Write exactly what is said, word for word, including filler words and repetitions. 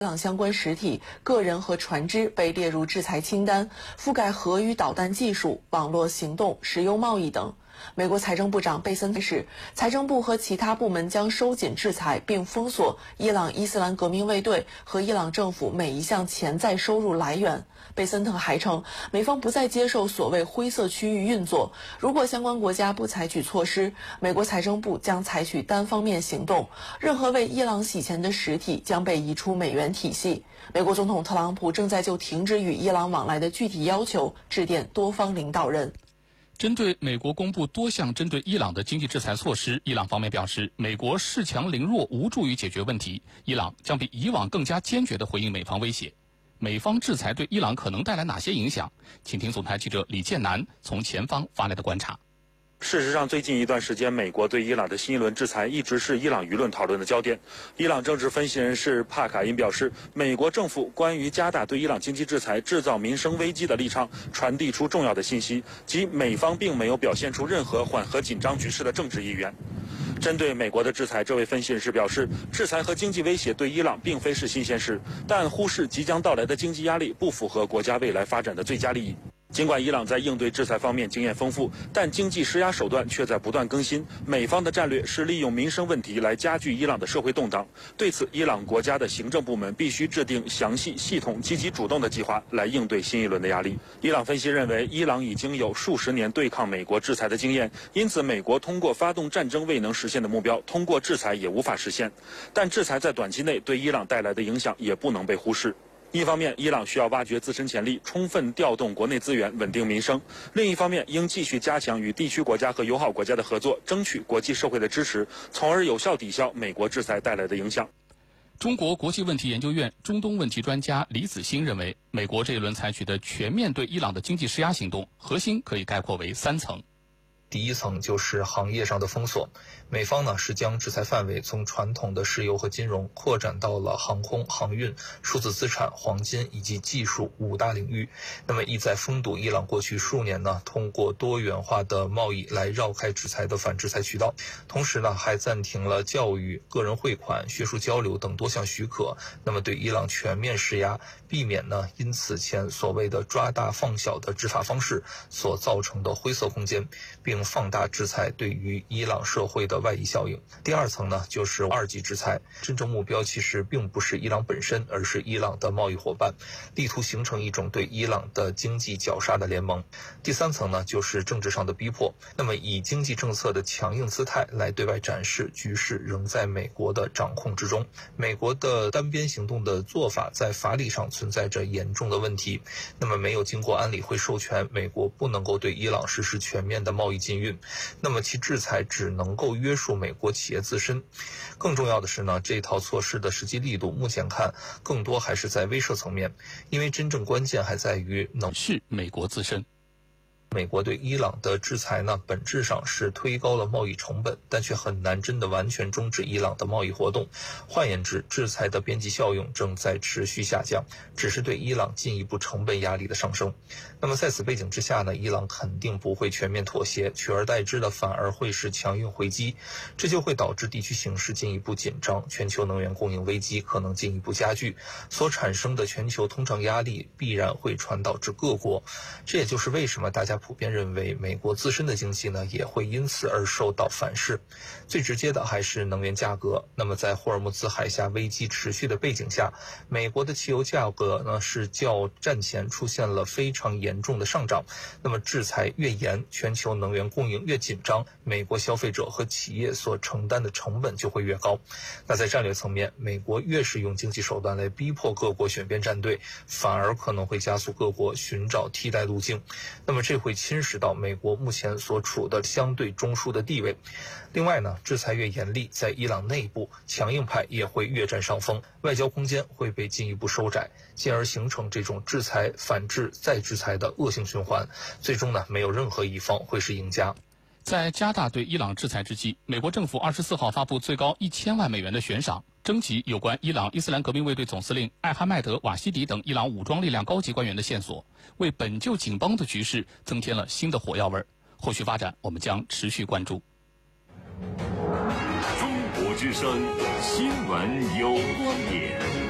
伊朗相关实体、个人和船只被列入制裁清单，覆盖核与导弹技术、网络行动、石油贸易等。美国财政部长贝森表示，财政部和其他部门将收紧制裁，并封锁伊朗伊斯兰革命卫队和伊朗政府每一项潜在收入来源。贝森特还称，美方不再接受所谓灰色区域运作，如果相关国家不采取措施，美国财政部将采取单方面行动，任何为伊朗洗钱的实体将被移出美元体系。美国总统特朗普正在就停止与伊朗往来的具体要求致电多方领导人。 针对美国公布多项针对伊朗的经济制裁措施，伊朗方面表示，美国恃强凌弱无助于解决问题，伊朗将比以往更加坚决地回应美方威胁。美方制裁对伊朗可能带来哪些影响？请听总台记者李建南从前方发来的观察。 事实上，最近一段时间，美国对伊朗的新一轮制裁一直是伊朗舆论讨论的焦点。伊朗政治分析人士帕卡因表示，美国政府关于加大对伊朗经济制裁、制造民生危机的立场，传递出重要的信息，即美方并没有表现出任何缓和紧张局势的政治意愿。针对美国的制裁，这位分析人士表示，制裁和经济威胁对伊朗并非是新鲜事，但忽视即将到来的经济压力不符合国家未来发展的最佳利益。尽管伊朗在应对制裁方面经验丰富，但经济施压手段却在不断更新。美方的战略是利用民生问题来加剧伊朗的社会动荡。对此，伊朗国家的行政部门必须制定详细、系统、积极主动的计划来应对新一轮的压力。伊朗分析认为，伊朗已经有数十年对抗美国制裁的经验，因此美国通过发动战争未能实现的目标，通过制裁也无法实现。但制裁在短期内对伊朗带来的影响也不能被忽视。一方面，伊朗需要挖掘自身潜力，充分调动国内资源，稳定民生；另一方面，应继续加强与地区国家和友好国家的合作，争取国际社会的支持，从而有效抵消美国制裁带来的影响。 中国国际问题研究院中东问题专家李子欣认为，美国这一轮采取的全面对伊朗的经济施压行动，核心可以概括为三层。 第一层就是行业上的封锁，美方呢是将制裁范围从传统的石油和金融扩展到了航空、航运、数字资产、黄金以及技术五大领域。那么意在封堵伊朗过去数年呢通过多元化的贸易来绕开制裁的反制裁渠道，同时呢还暂停了教育、个人汇款、学术交流等多项许可，那么对伊朗全面施压，避免呢因此前所谓的抓大放小的执法方式所造成的灰色空间，并放大制裁对于伊朗社会的外溢效应。第二层呢，就是二级制裁，真正目标其实并不是伊朗本身，而是伊朗的贸易伙伴，力图形成一种对伊朗的经济绞杀的联盟。第三层呢，就是政治上的逼迫，那么以经济政策的强硬姿态来对外展示局势仍在美国的掌控之中。美国的单边行动的做法在法理上存在着严重的问题，那么没有经过安理会授权，美国不能够对伊朗实施全面的贸易禁运，那么其制裁只能够约束美国企业自身。更重要的是呢，这套措施的实际力度目前看更多还是在威慑层面，因为真正关键还在于能是美国自身。 美国对伊朗的制裁呢，本质上是推高了贸易成本，但却很难真的完全终止伊朗的贸易活动。换言之，制裁的边际效用正在持续下降，只是对伊朗进一步成本压力的上升。那么在此背景之下呢，伊朗肯定不会全面妥协，取而代之的反而会是强硬回击，这就会导致地区形势进一步紧张，全球能源供应危机可能进一步加剧，所产生的全球通胀压力必然会传导至各国。这也就是为什么大家普遍认为美国自身的经济呢也会因此而受到反噬。最直接的还是能源价格。那么在霍尔木兹海峡危机持续的背景下，美国的汽油价格呢是较战前出现了非常严重的上涨。那么制裁越严，全球能源供应越紧张，美国消费者和企业所承担的成本就会越高。那在战略层面，美国越是用经济手段来逼迫各国选边站队，反而可能会加速各国寻找替代路径。那么这会侵蚀到美国目前所处的相对中枢的地位。另外呢，制裁越严厉，在伊朗内部强硬派也会越占上风，外交空间会被进一步收窄，进而形成这种制裁反制再制裁的恶性循环。最终呢，没有任何一方会是赢家。 在加大对伊朗制裁之际，美国政府二十四号发布最高一千万美元的悬赏，征集有关伊朗伊斯兰革命卫队总司令艾哈迈德·瓦西迪等伊朗武装力量高级官员的线索，为本就紧绷的局势增添了新的火药味。后续发展我们将持续关注。 中国之声新闻有观点。